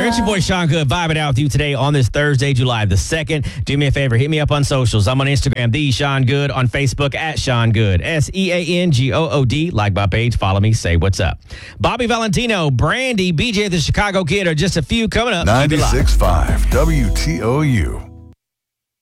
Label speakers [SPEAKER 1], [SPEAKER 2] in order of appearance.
[SPEAKER 1] It's your boy Sean Good vibing out with you today on this Thursday, July the 2nd. Do me a favor, hit me up on socials. I'm on Instagram, the Sean Good, on Facebook at Sean Good, SeanGood. Like my page, follow me, say what's up. Bobby Valentino, Brandy, BJ the Chicago Kid are just a few coming up.
[SPEAKER 2] 96.5 WTOU.